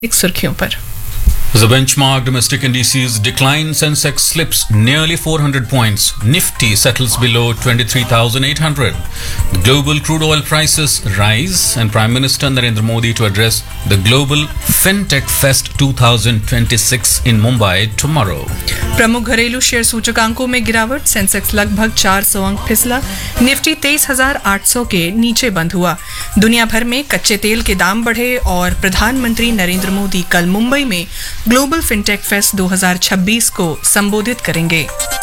एक सुर्खियों पर। The benchmark domestic indices decline. Sensex slips nearly 400 points. Nifty settles below 23,800. Global crude oil prices rise, and Prime Minister Narendra Modi to address the Global FinTech Fest 2026 in Mumbai tomorrow. प्रमुख घरेलू share सूचकांकों में गिरावट। Sensex लगभग 400 अंक फिसला। Nifty 23,800 के नीचे बंद हुआ। दुनिया भर में कच्चे तेल के दाम बढ़े और प्रधानमंत्री नरेंद्र मोदी कल मुंबई में ग्लोबल फिनटेक फेस्ट 2026 को संबोधित करेंगे।